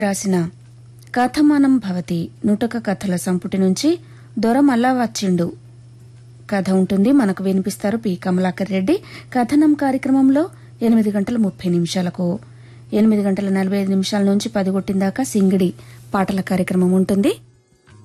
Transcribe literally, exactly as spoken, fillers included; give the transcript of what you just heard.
రాసిన కథమానం భవతి నూటక కథల సంపుటి నుంచి దొర మల్లా వచ్చిండు కథ ఉంటుంది. మనకు వినిపిస్తారు పి కమలాకర్ రెడ్డి. కథనం కార్యక్రమంలో ఎనిమిది గంటల ముప్పై నిమిషాలకు ఎనిమిది గంటల నలభై ఐదు నిమిషాల నుంచి పది కొట్టిందాకా సింగిడి పాటల కార్యక్రమం ఉంటుంది.